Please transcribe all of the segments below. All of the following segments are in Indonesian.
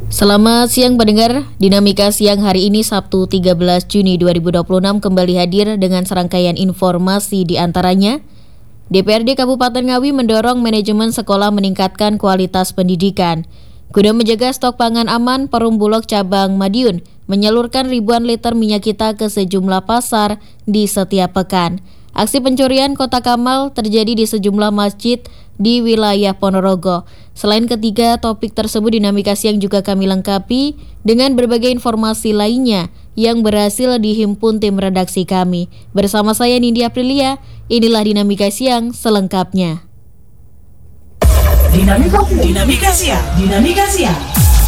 Selamat siang pendengar, Dinamika Siang hari ini Sabtu 13 Juni 2026 kembali hadir dengan serangkaian informasi di antaranya. DPRD Kabupaten Ngawi mendorong manajemen sekolah meningkatkan kualitas pendidikan. Guna menjaga stok pangan aman, Perum Bulog Cabang Madiun menyalurkan ribuan liter minyak kita ke sejumlah pasar di setiap pekan. Aksi pencurian kotak amal terjadi di sejumlah masjid di wilayah Ponorogo. Selain ketiga topik tersebut, Dinamika Siang juga kami lengkapi dengan berbagai informasi lainnya yang berhasil dihimpun tim redaksi kami. Bersama saya Nindya Aprilia, inilah Dinamika Siang selengkapnya. Dinamika Siang.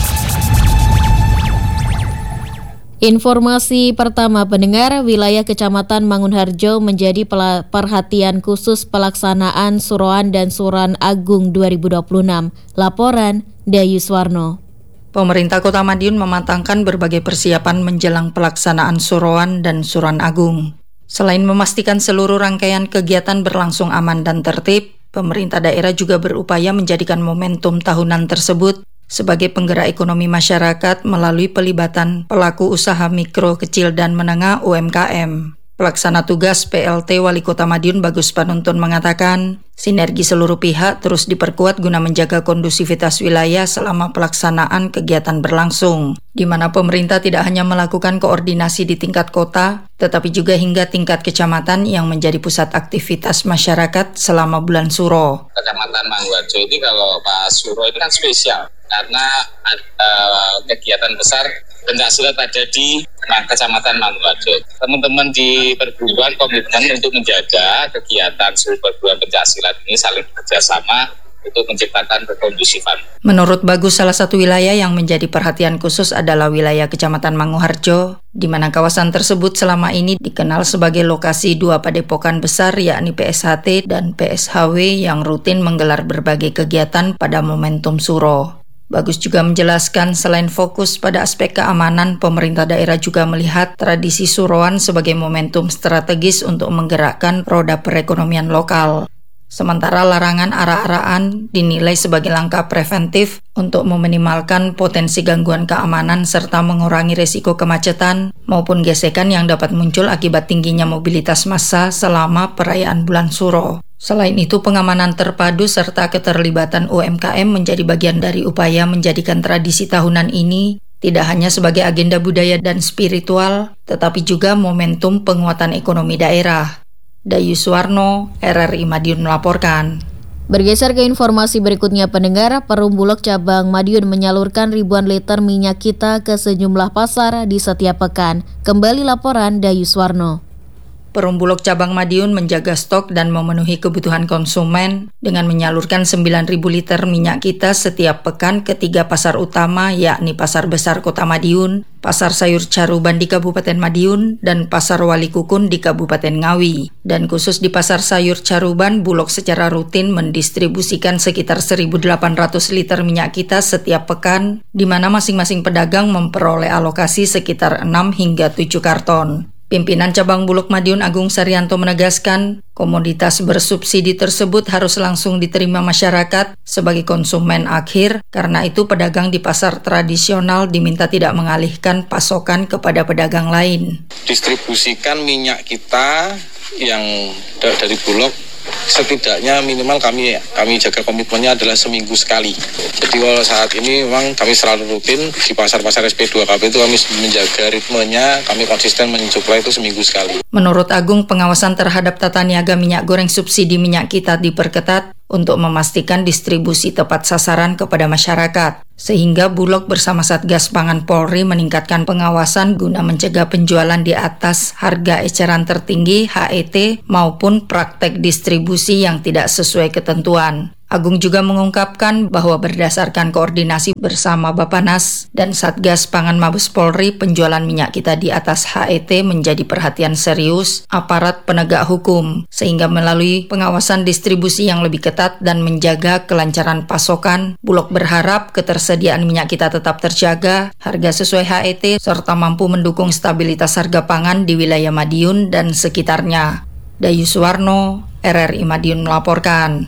Informasi pertama pendengar, wilayah Kecamatan Mangunharjo menjadi perhatian khusus pelaksanaan Suroan dan Suran Agung 2026. Laporan Dayu Swarno. Pemerintah Kota Madiun mematangkan berbagai persiapan menjelang pelaksanaan Suroan dan Suran Agung. Selain memastikan seluruh rangkaian kegiatan berlangsung aman dan tertib, pemerintah daerah juga berupaya menjadikan momentum tahunan tersebut sebagai penggerak ekonomi masyarakat melalui pelibatan pelaku usaha mikro, kecil, dan menengah UMKM. Pelaksana tugas PLT Wali Kota Madiun Bagus Panuntun mengatakan, sinergi seluruh pihak terus diperkuat guna menjaga kondusivitas wilayah selama pelaksanaan kegiatan berlangsung, di mana pemerintah tidak hanya melakukan koordinasi di tingkat kota, tetapi juga hingga tingkat kecamatan yang menjadi pusat aktivitas masyarakat selama bulan Suro. Kecamatan Mangunharjo ini kalau pas Suro ini kan spesial, karena ada kegiatan besar pencaksilat ada di Kecamatan Mangunharjo. Teman-teman di perguruan komitmen untuk menjaga kegiatan seluruh perguruan pencaksilat ini saling bekerjasama untuk menciptakan kekondusifan. Menurut Bagus, salah satu wilayah yang menjadi perhatian khusus adalah wilayah Kecamatan Mangunharjo, di mana kawasan tersebut selama ini dikenal sebagai lokasi dua padepokan besar yakni PSHT dan PSHW yang rutin menggelar berbagai kegiatan pada momentum Suro. Bagus juga menjelaskan selain fokus pada aspek keamanan, pemerintah daerah juga melihat tradisi Suroan sebagai momentum strategis untuk menggerakkan roda perekonomian lokal. Sementara larangan arah-arahan dinilai sebagai langkah preventif untuk meminimalkan potensi gangguan keamanan serta mengurangi risiko kemacetan maupun gesekan yang dapat muncul akibat tingginya mobilitas massa selama perayaan bulan Suro. Selain itu, pengamanan terpadu serta keterlibatan UMKM menjadi bagian dari upaya menjadikan tradisi tahunan ini tidak hanya sebagai agenda budaya dan spiritual, tetapi juga momentum penguatan ekonomi daerah. Dayu Swarno, RRI Madiun melaporkan. Bergeser ke informasi berikutnya pendengar, Perum Bulog Cabang Madiun menyalurkan ribuan liter minyak kita ke sejumlah pasar di setiap pekan. Kembali laporan Dayu Swarno. Perum Bulog Cabang Madiun menjaga stok dan memenuhi kebutuhan konsumen dengan menyalurkan 9.000 liter minyak kita setiap pekan ke 3 pasar utama yakni Pasar Besar Kota Madiun, Pasar Sayur Caruban di Kabupaten Madiun, dan Pasar Wali Kukun di Kabupaten Ngawi. Dan khusus di Pasar Sayur Caruban, Bulog secara rutin mendistribusikan sekitar 1.800 liter minyak kita setiap pekan, di mana masing-masing pedagang memperoleh alokasi sekitar 6 hingga 7 karton. Pimpinan Cabang Bulog Madiun Agung Saryanto menegaskan, komoditas bersubsidi tersebut harus langsung diterima masyarakat sebagai konsumen akhir, karena itu pedagang di pasar tradisional diminta tidak mengalihkan pasokan kepada pedagang lain. Distribusikan minyak kita yang dari Bulog setidaknya minimal kami jaga komitmennya adalah seminggu sekali. Jadi kalau saat ini memang kami selalu rutin di pasar-pasar SP2KB itu kami menjaga ritmenya, kami konsisten mensuplai itu seminggu sekali. Menurut Agung, pengawasan terhadap tata niaga minyak goreng subsidi minyak kita diperketat untuk memastikan distribusi tepat sasaran kepada masyarakat, sehingga Bulog bersama Satgas Pangan Polri meningkatkan pengawasan guna mencegah penjualan di atas harga eceran tertinggi HET maupun praktek distribusi yang tidak sesuai ketentuan. Agung juga mengungkapkan bahwa berdasarkan koordinasi bersama Bappenas dan Satgas Pangan Mabes Polri, penjualan minyak kita di atas HET menjadi perhatian serius aparat penegak hukum, sehingga melalui pengawasan distribusi yang lebih ketat dan menjaga kelancaran pasokan, Bulog berharap ketersediaan minyak kita tetap terjaga, harga sesuai HET, serta mampu mendukung stabilitas harga pangan di wilayah Madiun dan sekitarnya. Dayu Swarno, RRI Madiun melaporkan.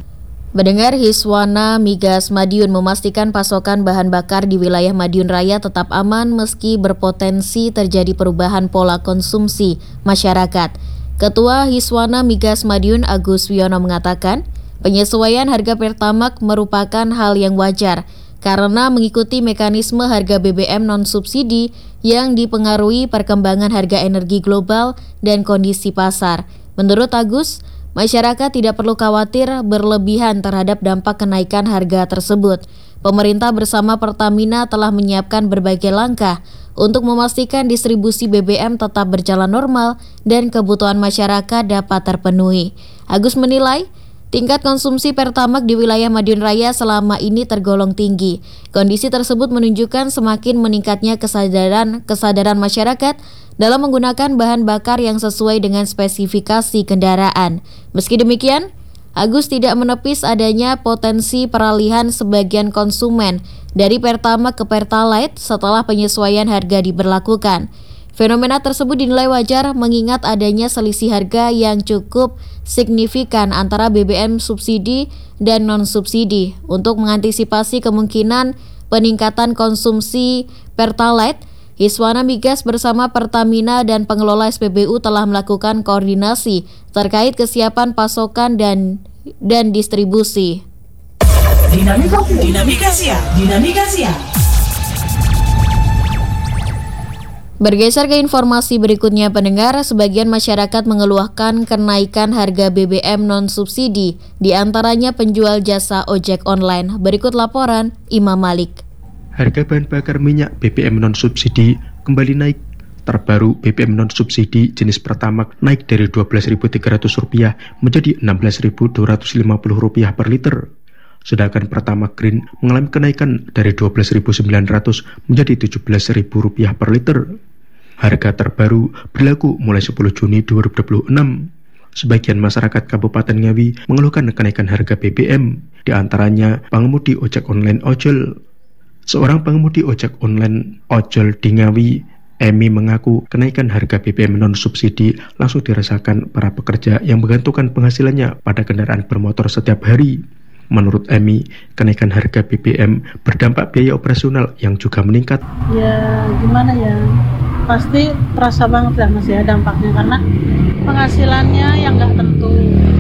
Mendengar Hiswana Migas Madiun memastikan pasokan bahan bakar di wilayah Madiun Raya tetap aman meski berpotensi terjadi perubahan pola konsumsi masyarakat. Ketua Hiswana Migas Madiun Agus Wiono mengatakan, penyesuaian harga Pertamax merupakan hal yang wajar karena mengikuti mekanisme harga BBM non-subsidi yang dipengaruhi perkembangan harga energi global dan kondisi pasar. Menurut Agus, masyarakat tidak perlu khawatir berlebihan terhadap dampak kenaikan harga tersebut. Pemerintah bersama Pertamina telah menyiapkan berbagai langkah untuk memastikan distribusi BBM tetap berjalan normal dan kebutuhan masyarakat dapat terpenuhi. Agus menilai, tingkat konsumsi Pertamax di wilayah Madiun Raya selama ini tergolong tinggi. Kondisi tersebut menunjukkan semakin meningkatnya kesadaran masyarakat dalam menggunakan bahan bakar yang sesuai dengan spesifikasi kendaraan. Meski demikian, Agus tidak menepis adanya potensi peralihan sebagian konsumen dari Pertamax ke Pertalite setelah penyesuaian harga diberlakukan. Fenomena tersebut dinilai wajar mengingat adanya selisih harga yang cukup signifikan antara BBM subsidi dan non-subsidi. Untuk mengantisipasi kemungkinan peningkatan konsumsi Pertalite, Hiswana Migas bersama Pertamina dan pengelola SPBU telah melakukan koordinasi terkait kesiapan pasokan dan distribusi. Dinamika Siang. Bergeser ke informasi berikutnya, pendengar, sebagian masyarakat mengeluhkan kenaikan harga BBM non-subsidi, di antaranya penjual jasa ojek online. Berikut laporan Imam Malik. Harga bahan bakar minyak BBM non-subsidi kembali naik. Terbaru, BBM non-subsidi jenis Pertamax naik dari Rp12.300 menjadi Rp16.250 per liter. Sedangkan Pertamax Green mengalami kenaikan dari Rp12.900 menjadi Rp17.000 per liter. Harga terbaru berlaku mulai 10 Juni 2026. Sebagian masyarakat Kabupaten Ngawi mengeluhkan kenaikan harga BBM, di antaranya pengemudi ojek online ojol. Seorang pengemudi ojek online ojol di Ngawi, Emi, mengaku kenaikan harga BBM non-subsidi langsung dirasakan para pekerja yang menggantungkan penghasilannya pada kendaraan bermotor setiap hari. Menurut Emi, kenaikan harga BBM berdampak biaya operasional yang juga meningkat. Ya gimana ya, pasti terasa banget lah Mas ya dampaknya, karena penghasilannya yang nggak tentu,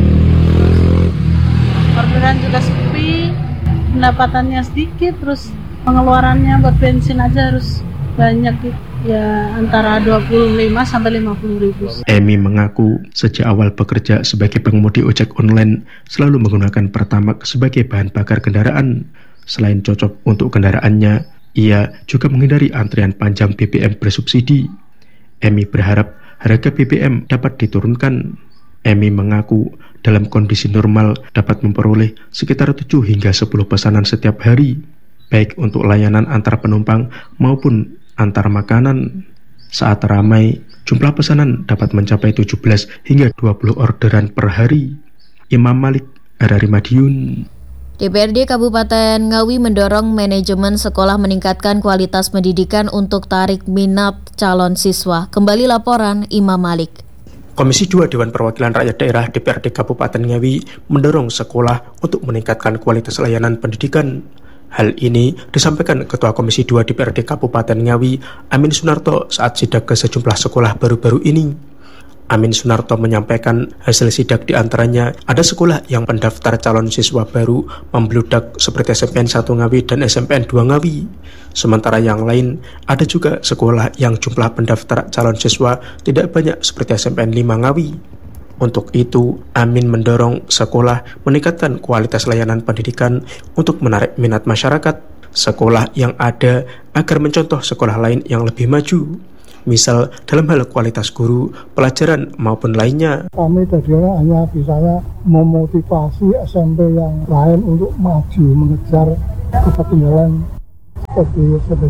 orderan juga sepi, pendapatannya sedikit, terus pengeluarannya buat bensin aja harus banyak gitu. Ya antara 25 sampai 50 ribu. Emi mengaku sejak awal bekerja sebagai pengemudi ojek online selalu menggunakan Pertamax sebagai bahan bakar kendaraan. Selain cocok untuk kendaraannya, ia juga menghindari antrian panjang BBM bersubsidi. Emi berharap harga BBM dapat diturunkan. Emi mengaku dalam kondisi normal dapat memperoleh sekitar 7 hingga 10 pesanan setiap hari, baik untuk layanan antar penumpang maupun antar makanan. Saat ramai, jumlah pesanan dapat mencapai 17 hingga 20 orderan per hari. Imam Malik, RRI Madiun. DPRD Kabupaten Ngawi mendorong manajemen sekolah meningkatkan kualitas pendidikan untuk tarik minat calon siswa. Kembali laporan Imam Malik. Komisi 2 Dewan Perwakilan Rakyat Daerah DPRD Kabupaten Ngawi mendorong sekolah untuk meningkatkan kualitas layanan pendidikan. Hal ini disampaikan Ketua Komisi 2 DPRD Kabupaten Ngawi, Amin Sunarto, saat sidak ke sejumlah sekolah baru-baru ini. Amin Sunarto menyampaikan hasil sidak di antaranya ada sekolah yang pendaftar calon siswa baru membludak seperti SMPN 1 Ngawi dan SMPN 2 Ngawi. Sementara yang lain ada juga sekolah yang jumlah pendaftar calon siswa tidak banyak seperti SMPN 5 Ngawi. Untuk itu, Amin mendorong sekolah meningkatkan kualitas layanan pendidikan untuk menarik minat masyarakat sekolah yang ada agar mencontoh sekolah lain yang lebih maju. Misal dalam hal kualitas guru, pelajaran maupun lainnya. Kami tadinya hanya bisa memotivasi SMP yang lain untuk maju mengejar ketertinggalan seperti SMP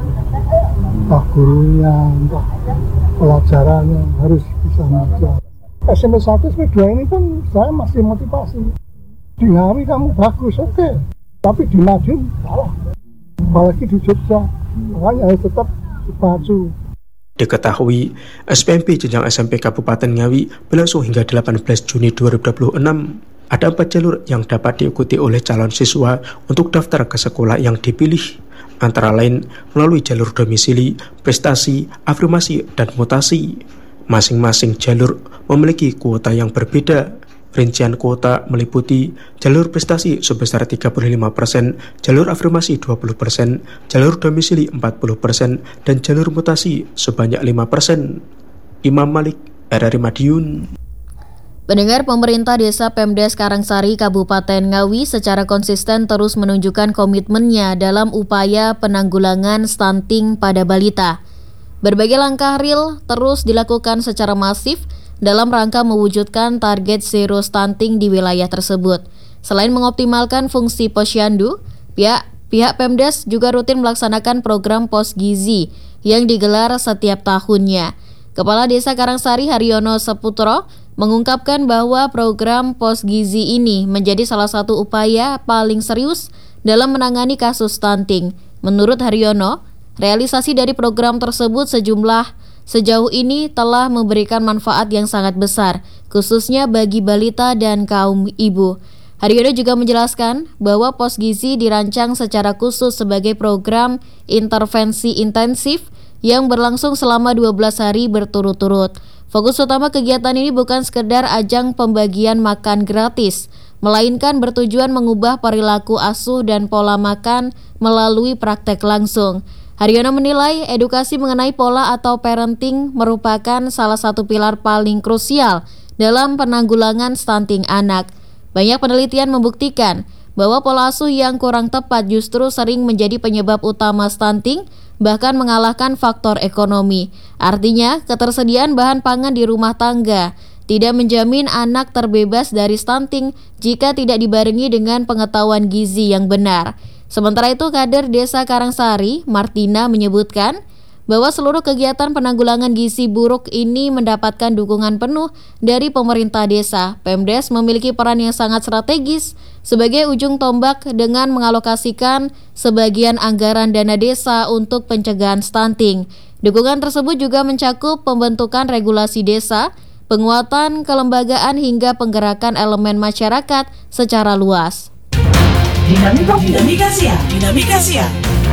1. Entah gurunya, entah pelajarannya harus bisa maju. SMP 1, SMP 2 ini kan saya masih motivasi. Di Ngawi kamu bagus, oke. Tapi di Madiun salah. Apalagi di Jogja. Makanya harus tetap maju. Diketahui, SPMP jenjang SMP Kabupaten Ngawi berlangsung hingga 18 Juni 2026. Ada 4 jalur yang dapat diikuti oleh calon siswa untuk daftar ke sekolah yang dipilih, antara lain melalui jalur domisili, prestasi, afirmasi, dan mutasi. Masing-masing jalur memiliki kuota yang berbeda. Rincian kuota meliputi jalur prestasi sebesar 35%, jalur afirmasi 20%, jalur domisili 40%, dan jalur mutasi sebanyak 5%. Imam Malik, RRI Madiun. Pendengar, pemerintah desa Pemdes Karangsari, Kabupaten Ngawi secara konsisten terus menunjukkan komitmennya dalam upaya penanggulangan stunting pada balita. Berbagai langkah real terus dilakukan secara masif dalam rangka mewujudkan target zero stunting di wilayah tersebut. Selain mengoptimalkan fungsi posyandu, pihak Pemdes juga rutin melaksanakan program pos gizi yang digelar setiap tahunnya. Kepala Desa Karangsari Haryono Seputro mengungkapkan bahwa program pos gizi ini menjadi salah satu upaya paling serius dalam menangani kasus stunting. Menurut Haryono, realisasi dari program tersebut sejauh ini telah memberikan manfaat yang sangat besar, khususnya bagi balita dan kaum ibu. Haryono juga menjelaskan bahwa pos gizi dirancang secara khusus sebagai program intervensi intensif yang berlangsung selama 12 hari berturut-turut. Fokus utama kegiatan ini bukan sekedar ajang pembagian makan gratis, melainkan bertujuan mengubah perilaku asuh dan pola makan melalui praktek langsung. Haryono menilai edukasi mengenai pola atau parenting merupakan salah satu pilar paling krusial dalam penanggulangan stunting anak. Banyak penelitian membuktikan bahwa pola asuh yang kurang tepat justru sering menjadi penyebab utama stunting, bahkan mengalahkan faktor ekonomi. Artinya, ketersediaan bahan pangan di rumah tangga tidak menjamin anak terbebas dari stunting jika tidak dibarengi dengan pengetahuan gizi yang benar. Sementara itu, kader Desa Karangsari, Martina, menyebutkan bahwa seluruh kegiatan penanggulangan gizi buruk ini mendapatkan dukungan penuh dari pemerintah desa. Pemdes memiliki peran yang sangat strategis sebagai ujung tombak dengan mengalokasikan sebagian anggaran dana desa untuk pencegahan stunting. Dukungan tersebut juga mencakup pembentukan regulasi desa, penguatan kelembagaan hingga penggerakan elemen masyarakat secara luas. Dinamika Siang.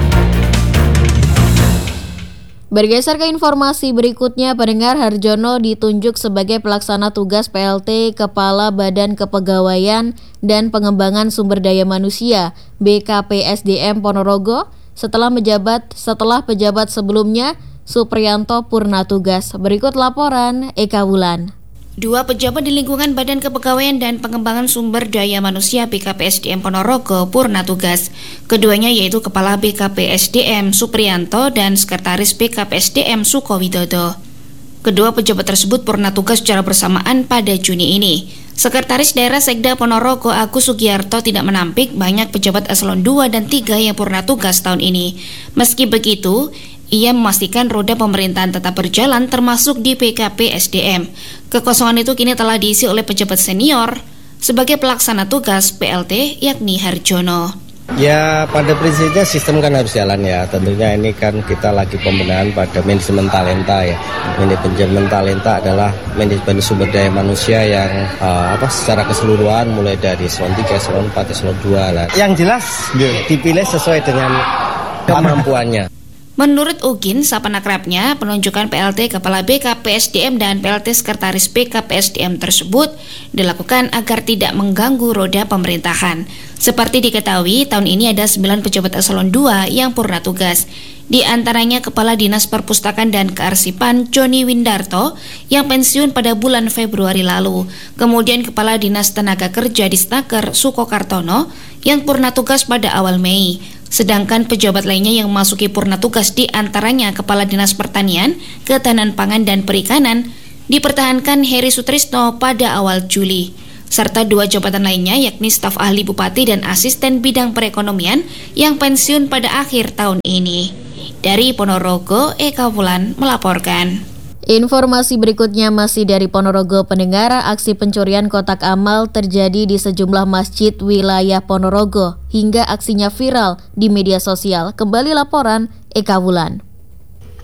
Bergeser ke informasi berikutnya, pendengar, Harjono ditunjuk sebagai pelaksana tugas PLT Kepala Badan Kepegawaian dan Pengembangan Sumber Daya Manusia BKPSDM Ponorogo setelah pejabat sebelumnya Supriyanto purna tugas. Berikut laporan Eka Wulan. Dua pejabat di lingkungan Badan Kepegawaian dan Pengembangan Sumber Daya Manusia BKPSDM Ponorogo purna tugas. Keduanya yaitu Kepala BKPSDM Supriyanto dan Sekretaris BKPSDM Sukowidodo. Kedua pejabat tersebut purna tugas secara bersamaan pada Juni ini. Sekretaris Daerah Sekda Ponorogo Agus Sugiyarto tidak menampik banyak pejabat eselon 2 dan 3 yang purna tugas tahun ini. Meski begitu, ia memastikan roda pemerintahan tetap berjalan termasuk di BKPSDM. Kekosongan itu kini telah diisi oleh pejabat senior sebagai pelaksana tugas PLT yakni Harjono. Ya, pada prinsipnya sistem kan harus jalan ya. Tentunya ini kan kita lagi pembenahan pada manajemen talenta ya. Manajemen talenta adalah manajemen sumber daya manusia yang secara keseluruhan mulai dari eselon 3, eselon 4, eselon 2 lah. Yang jelas dipilih sesuai dengan kemampuannya. Menurut Ugin, sapan akrabnya, penunjukan PLT Kepala BKPSDM dan PLT Sekretaris BKPSDM tersebut dilakukan agar tidak mengganggu roda pemerintahan. Seperti diketahui, tahun ini ada 9 pejabat eselon 2 yang purna tugas. Di antaranya Kepala Dinas Perpustakaan dan Kearsipan Joni Windarto yang pensiun pada bulan Februari lalu. Kemudian Kepala Dinas Tenaga Kerja di Snaker Suko Kartono yang purna tugas pada awal Mei. Sedangkan pejabat lainnya yang memasuki purna tugas di antaranya Kepala Dinas Pertanian, Ketahanan Pangan dan Perikanan dipertahankan Heri Sutrisno pada awal Juli. Serta 2 jabatan lainnya yakni staf ahli bupati dan asisten bidang perekonomian yang pensiun pada akhir tahun ini. Dari Ponorogo, Eka Wulan melaporkan. Informasi berikutnya masih dari Ponorogo, pendengar. Aksi pencurian kotak amal terjadi di sejumlah masjid wilayah Ponorogo hingga aksinya viral di media sosial. Kembali laporan Eka Wulan.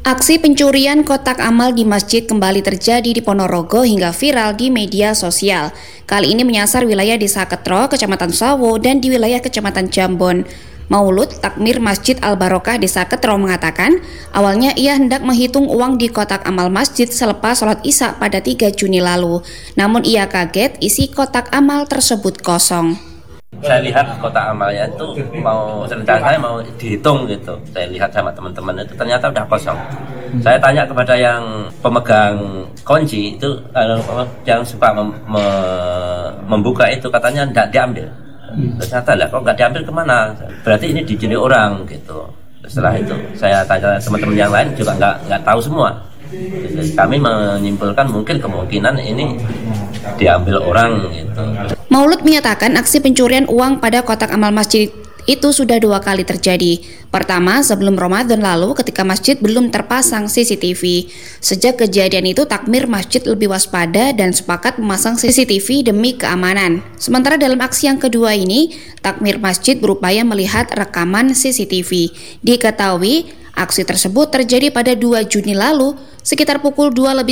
Aksi pencurian kotak amal di masjid kembali terjadi di Ponorogo hingga viral di media sosial. Kali ini menyasar wilayah Desa Ketro, Kecamatan Sawo, dan di wilayah Kecamatan Jambon. Maulud Takmir Masjid Al-Barokah Desa Ketro mengatakan, awalnya ia hendak menghitung uang di kotak amal masjid selepas sholat Isya pada 3 Juni lalu. Namun ia kaget isi kotak amal tersebut kosong. Saya lihat kotak amalnya itu rencana saya mau dihitung gitu. Saya lihat sama teman-teman itu ternyata udah kosong. Saya tanya kepada yang pemegang kunci itu, yang suka membuka itu, katanya tidak diambil. Ternyata lah, kok nggak diambil kemana? Berarti ini dicuri orang gitu. Setelah itu saya tanya teman-teman yang lain juga nggak tahu semua. Jadi kami menyimpulkan mungkin kemungkinan ini diambil orang gitu. Maulud menyatakan aksi pencurian uang pada kotak amal masjid itu sudah 2 kali terjadi. Pertama, sebelum Ramadan lalu ketika masjid belum terpasang CCTV. Sejak kejadian itu, takmir masjid lebih waspada dan sepakat memasang CCTV demi keamanan. Sementara dalam aksi yang kedua ini, takmir masjid berupaya melihat rekaman CCTV. Diketahui, aksi tersebut terjadi pada 2 Juni lalu, sekitar pukul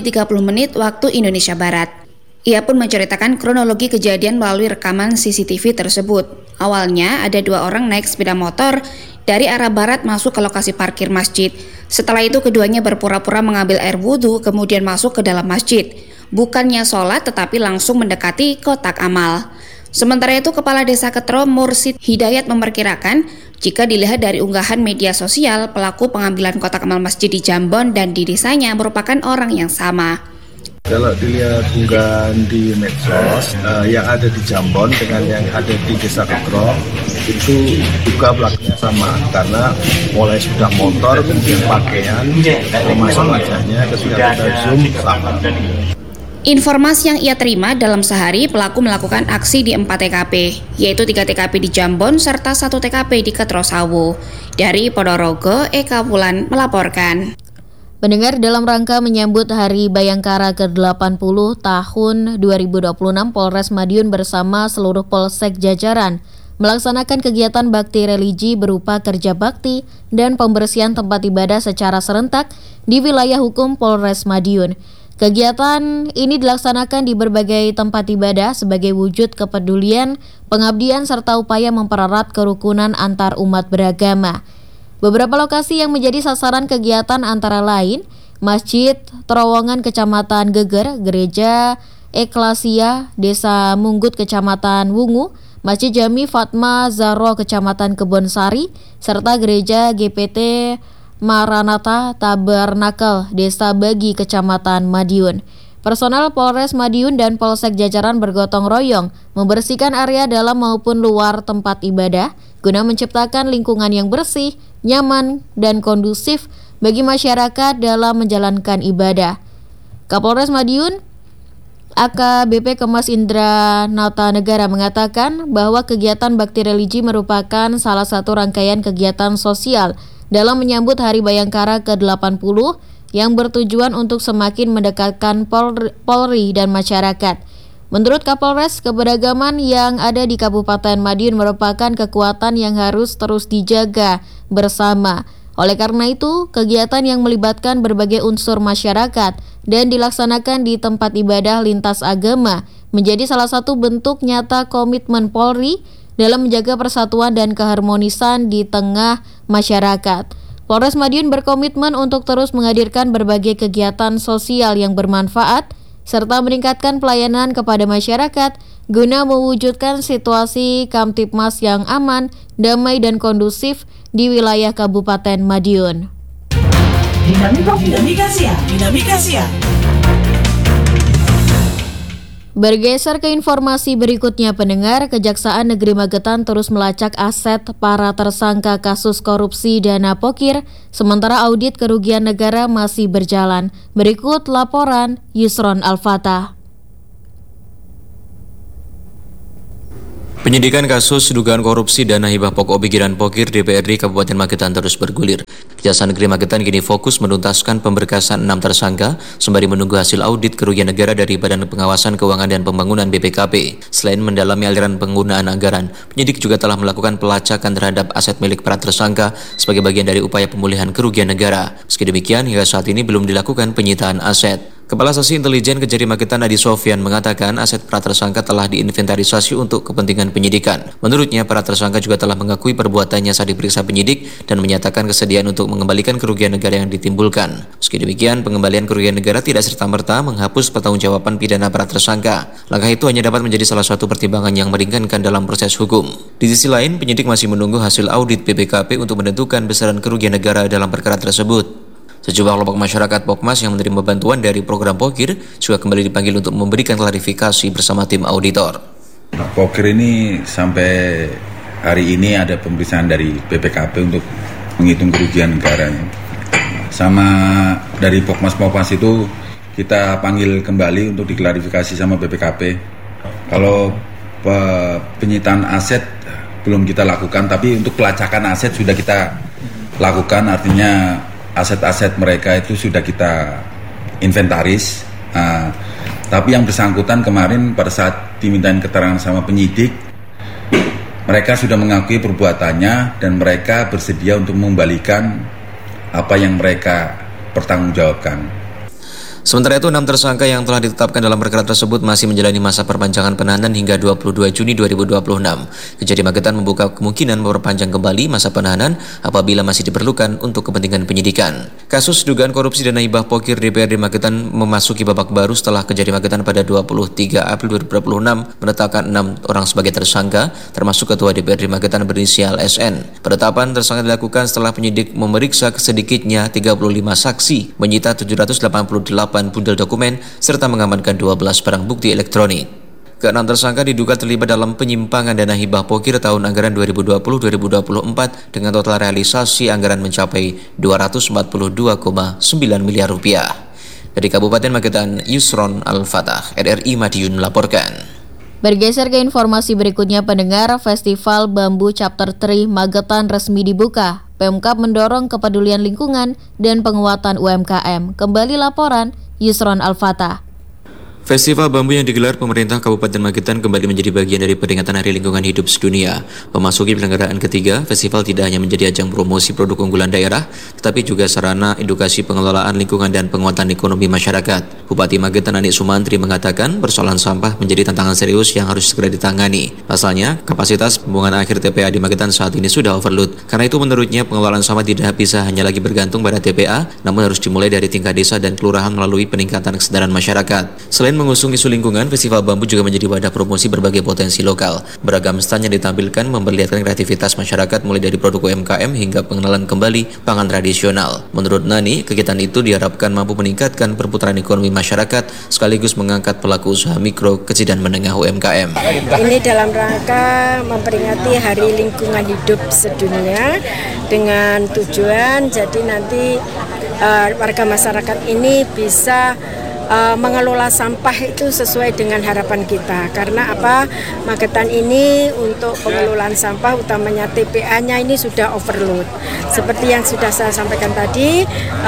2:30 waktu Indonesia Barat. Ia pun menceritakan kronologi kejadian melalui rekaman CCTV tersebut. Awalnya ada 2 orang naik sepeda motor dari arah barat masuk ke lokasi parkir masjid. Setelah itu keduanya berpura-pura mengambil air wudhu kemudian masuk ke dalam masjid. Bukannya sholat tetapi langsung mendekati kotak amal. Sementara itu Kepala Desa Ketro Mursid Hidayat memperkirakan jika dilihat dari unggahan media sosial, pelaku pengambilan kotak amal masjid di Jambon dan di desanya merupakan orang yang sama. Kalau dilihat unggahan di medsos yang ada di Jambon dengan yang ada di Desa Ketro itu juga pelakunya sama, karena mulai sudah motor, kemudian pakaian, termasuk wajahnya ketika kita zoom sama. Informasi yang ia terima dalam sehari, pelaku melakukan aksi di 4 TKP, yaitu 3 TKP di Jambon serta 1 TKP di Ketro Sawo. Dari Ponorogo, Eka Wulan melaporkan. Pendengar, dalam rangka menyambut Hari Bayangkara ke-80 tahun 2026, Polres Madiun bersama seluruh polsek jajaran melaksanakan kegiatan bakti religi berupa kerja bakti dan pembersihan tempat ibadah secara serentak di wilayah hukum Polres Madiun. Kegiatan ini dilaksanakan di berbagai tempat ibadah sebagai wujud kepedulian, pengabdian, serta upaya mempererat kerukunan antar umat beragama. Beberapa lokasi yang menjadi sasaran kegiatan antara lain Masjid Terowongan Kecamatan Geger, Gereja Eklasia Desa Munggut Kecamatan Wungu, Masjid Jami Fatma Zahro Kecamatan Kebonsari, serta Gereja GPT Maranatha Tabernakel Desa Bagi Kecamatan Madiun. Personel Polres Madiun dan Polsek jajaran bergotong royong membersihkan area dalam maupun luar tempat ibadah guna menciptakan lingkungan yang bersih, nyaman, dan kondusif bagi masyarakat dalam menjalankan ibadah. Kapolres Madiun AKBP Kemas Indra Nata Negara mengatakan bahwa kegiatan bakti religi merupakan salah satu rangkaian kegiatan sosial dalam menyambut Hari Bayangkara ke-80 yang bertujuan untuk semakin mendekatkan Polri dan masyarakat. Menurut Kapolres, keberagaman yang ada di Kabupaten Madiun merupakan kekuatan yang harus terus dijaga bersama. Oleh karena itu, kegiatan yang melibatkan berbagai unsur masyarakat dan dilaksanakan di tempat ibadah lintas agama menjadi salah satu bentuk nyata komitmen Polri dalam menjaga persatuan dan keharmonisan di tengah masyarakat. Polres Madiun berkomitmen untuk terus menghadirkan berbagai kegiatan sosial yang bermanfaat serta meningkatkan pelayanan kepada masyarakat guna mewujudkan situasi Kamtibmas yang aman, damai, dan kondusif di wilayah Kabupaten Madiun. Dinamika Siang. Bergeser ke informasi berikutnya, pendengar, Kejaksaan Negeri Magetan terus melacak aset para tersangka kasus korupsi dana pokir, sementara audit kerugian negara masih berjalan. Berikut laporan Yusron Al-Fatah. Penyidikan kasus dugaan korupsi dana hibah pokok pikiran pokir DPRD Kabupaten Magetan terus bergulir. Kejaksaan Negeri Magetan kini fokus menuntaskan pemberkasan 6 tersangka sembari menunggu hasil audit kerugian negara dari Badan Pengawasan Keuangan dan Pembangunan BPKP. Selain mendalami aliran penggunaan anggaran, penyidik juga telah melakukan pelacakan terhadap aset milik para tersangka sebagai bagian dari upaya pemulihan kerugian negara. Meski demikian, hingga saat ini belum dilakukan penyitaan aset. Kepala Seksi Intelijen Kejari Magetan Adi Sofyan mengatakan aset para tersangka telah diinventarisasi untuk kepentingan penyidikan. Menurutnya, para tersangka juga telah mengakui perbuatannya saat diperiksa penyidik dan menyatakan kesediaan untuk mengembalikan kerugian negara yang ditimbulkan. Meski demikian, pengembalian kerugian negara tidak serta-merta menghapus pertanggungjawaban pidana para tersangka. Langkah itu hanya dapat menjadi salah satu pertimbangan yang meringankan dalam proses hukum. Di sisi lain, penyidik masih menunggu hasil audit BPKP untuk menentukan besaran kerugian negara dalam perkara tersebut. Sejumlah kelompok masyarakat Pokmas yang menerima bantuan dari program Pokir juga kembali dipanggil untuk memberikan klarifikasi bersama tim auditor. Pokir ini sampai hari ini ada pemeriksaan dari BPKP untuk menghitung kerugian negara. Sama dari Pokmas itu kita panggil kembali untuk diklarifikasi sama BPKP. Kalau penyitaan aset belum kita lakukan, tapi untuk pelacakan aset sudah kita lakukan, artinya aset-aset mereka itu sudah kita inventaris. Tapi yang bersangkutan kemarin pada saat dimintain keterangan sama penyidik, mereka sudah mengakui perbuatannya dan mereka bersedia untuk mengembalikan apa yang mereka pertanggungjawabkan. Sementara itu, 6 tersangka yang telah ditetapkan dalam perkara tersebut masih menjalani masa perpanjangan penahanan hingga 22 Juni 2026. Kejari Magetan membuka kemungkinan memperpanjang kembali masa penahanan apabila masih diperlukan untuk kepentingan penyidikan. Kasus dugaan korupsi dana hibah pokir DPRD Magetan memasuki babak baru setelah Kejari Magetan pada 23 April 2026 menetapkan 6 orang sebagai tersangka, termasuk Ketua DPRD Magetan berinisial SN. Penetapan tersangka dilakukan setelah penyidik memeriksa sedikitnya 35 saksi, menyita 788 bundel dokumen, serta mengamankan 12 barang bukti elektronik. Ke-6 tersangka diduga terlibat dalam penyimpangan dana hibah pokir tahun anggaran 2020-2024 dengan total realisasi anggaran mencapai 242,9 miliar rupiah. Dari Kabupaten Magetan, Yusron Al-Fatah, RRI Madiun melaporkan. Bergeser ke informasi berikutnya, pendengar, Festival Bambu Chapter 3 Magetan resmi dibuka. Pemkab mendorong kepedulian lingkungan dan penguatan UMKM. Kembali laporan Yusron Al-Fatah. Festival Bambu yang digelar pemerintah Kabupaten Magetan kembali menjadi bagian dari peringatan Hari Lingkungan Hidup Sedunia. Memasuki penyelenggaraan ketiga, festival tidak hanya menjadi ajang promosi produk unggulan daerah, tetapi juga sarana edukasi pengelolaan lingkungan dan penguatan ekonomi masyarakat. Bupati Magetan Anik Sumantri mengatakan persoalan sampah menjadi tantangan serius yang harus segera ditangani. Pasalnya, kapasitas pembuangan akhir TPA di Magetan saat ini sudah overload. Karena itu menurutnya pengelolaan sampah tidak bisa hanya lagi bergantung pada TPA, namun harus dimulai dari tingkat desa dan kelurahan melalui peningkatan kesadaran masyarakat. Selain mengusung isu lingkungan, Festival Bambu juga menjadi wadah promosi berbagai potensi lokal. Beragam stand yang ditampilkan memperlihatkan kreativitas masyarakat mulai dari produk UMKM hingga pengenalan kembali pangan tradisional. Menurut Nani, kegiatan itu diharapkan mampu meningkatkan perputaran ekonomi masyarakat sekaligus mengangkat pelaku usaha mikro, kecil dan menengah UMKM. Ini dalam rangka memperingati Hari Lingkungan Hidup Sedunia dengan tujuan jadi nanti warga masyarakat ini bisa mengelola sampah itu sesuai dengan harapan kita. Karena apa? Magetan ini untuk pengelolaan sampah utamanya TPA-nya ini sudah overload. Seperti yang sudah saya sampaikan tadi,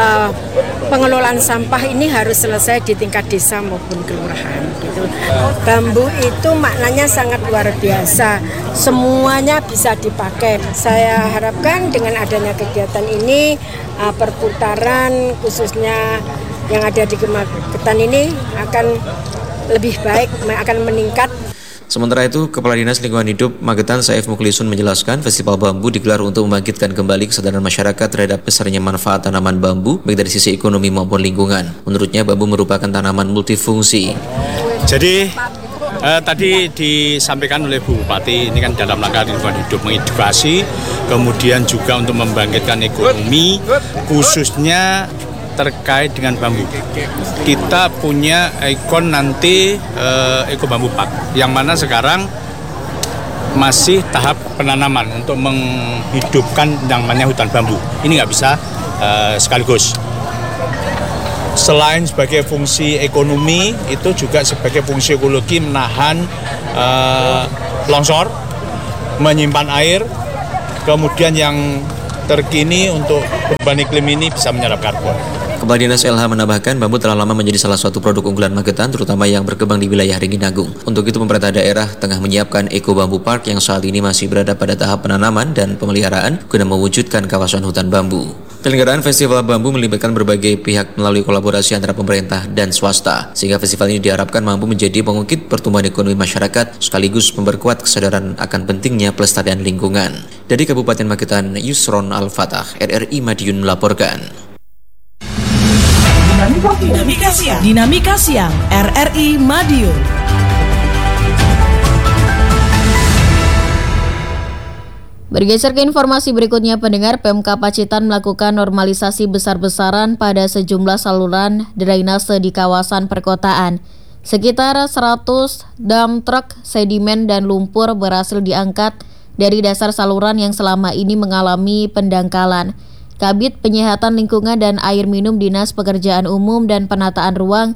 pengelolaan sampah ini harus selesai di tingkat desa maupun kelurahan gitu. Bambu itu maknanya sangat luar biasa. Semuanya bisa dipakai. Saya harapkan dengan adanya kegiatan ini perputaran khususnya yang ada di Magetan ini akan lebih baik, akan meningkat. Sementara itu, Kepala Dinas Lingkungan Hidup Magetan Saif Mukhlisun menjelaskan Festival Bambu digelar untuk membangkitkan kembali kesadaran masyarakat terhadap besarnya manfaat tanaman bambu baik dari sisi ekonomi maupun lingkungan. Menurutnya, bambu merupakan tanaman multifungsi. Jadi tadi disampaikan oleh Bu Bupati, ini kan dalam rangka lingkungan hidup mengedukasi, kemudian juga untuk membangkitkan ekonomi, khususnya terkait dengan bambu. Kita punya ikon nanti Eko Bambu Park, yang mana sekarang masih tahap penanaman untuk menghidupkan yang namanya hutan bambu. Ini nggak bisa sekaligus. Selain sebagai fungsi ekonomi, itu juga sebagai fungsi ekologi menahan longsor, menyimpan air, kemudian yang terkini untuk perubahan iklim ini bisa menyerap karbon. Kepala Dinas LH menambahkan bambu telah lama menjadi salah satu produk unggulan Magetan, terutama yang berkembang di wilayah Ringinagung. Untuk itu pemerintah daerah tengah menyiapkan Eco Bambu Park yang saat ini masih berada pada tahap penanaman dan pemeliharaan guna mewujudkan kawasan hutan bambu. Penyelenggaraan Festival Bambu melibatkan berbagai pihak melalui kolaborasi antara pemerintah dan swasta, sehingga festival ini diharapkan mampu menjadi pengungkit pertumbuhan ekonomi masyarakat sekaligus memperkuat kesadaran akan pentingnya pelestarian lingkungan. Dari Kabupaten Magetan, Yusron Al-Fatah, RRI Madiun melaporkan. Dinamika Siang RRI Madiun. Bergeser ke informasi berikutnya, pendengar, Pemkab Pacitan melakukan normalisasi besar-besaran pada sejumlah saluran drainase di kawasan perkotaan. Sekitar 100 dam truk sedimen dan lumpur berhasil diangkat dari dasar saluran yang selama ini mengalami pendangkalan. Kabid Penyihatan Lingkungan dan Air Minum Dinas Pekerjaan Umum dan Penataan Ruang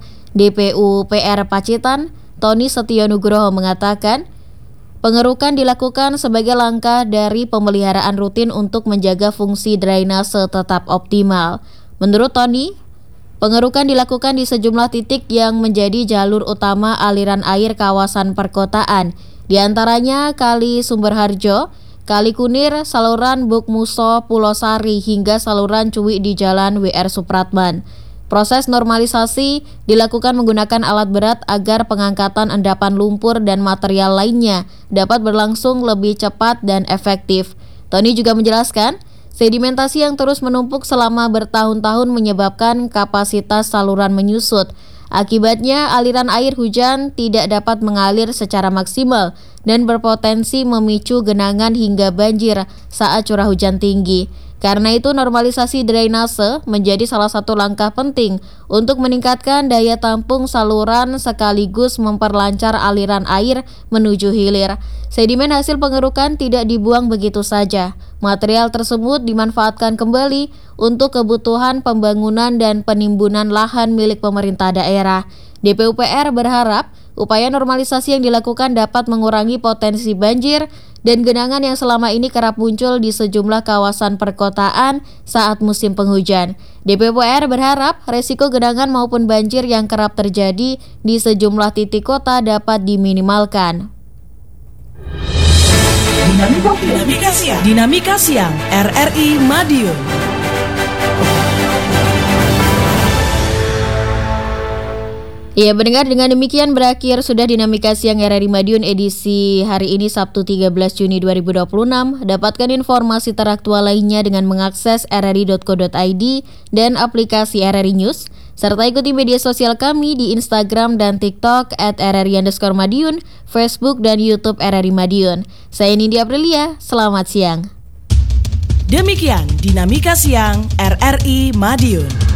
DPU PR Pacitan, Tony Setionugroho mengatakan, pengerukan dilakukan sebagai langkah dari pemeliharaan rutin untuk menjaga fungsi drainase tetap optimal. Menurut Tony, pengerukan dilakukan di sejumlah titik yang menjadi jalur utama aliran air kawasan perkotaan, di antaranya Kali Sumberharjo, Kali Kunir, saluran Bukmuso, Pulau Sari, hingga saluran Cuwi di Jalan WR Supratman. Proses normalisasi dilakukan menggunakan alat berat agar pengangkatan endapan lumpur dan material lainnya dapat berlangsung lebih cepat dan efektif. Tony juga menjelaskan, sedimentasi yang terus menumpuk selama bertahun-tahun menyebabkan kapasitas saluran menyusut. Akibatnya, aliran air hujan tidak dapat mengalir secara maksimal dan berpotensi memicu genangan hingga banjir saat curah hujan tinggi. Karena itu, normalisasi drainase menjadi salah satu langkah penting untuk meningkatkan daya tampung saluran sekaligus memperlancar aliran air menuju hilir. Sedimen hasil pengerukan tidak dibuang begitu saja. Material tersebut dimanfaatkan kembali untuk kebutuhan pembangunan dan penimbunan lahan milik pemerintah daerah. DPU PR berharap upaya normalisasi yang dilakukan dapat mengurangi potensi banjir dan genangan yang selama ini kerap muncul di sejumlah kawasan perkotaan saat musim penghujan. DPU PR berharap resiko genangan maupun banjir yang kerap terjadi di sejumlah titik kota dapat diminimalkan. Dinamika Siang RRI Madiun. Ya, pendengar, dengan demikian berakhir sudah Dinamika Siang RRI Madiun edisi hari ini Sabtu 13 Juni 2026. Dapatkan informasi teraktual lainnya dengan mengakses rri.co.id dan aplikasi RRI News, serta ikuti media sosial kami di Instagram dan TikTok @RRI_Madiun, Facebook dan YouTube RRI Madiun. Saya Nindi Aprilia, selamat siang. Demikian Dinamika Siang RRI Madiun.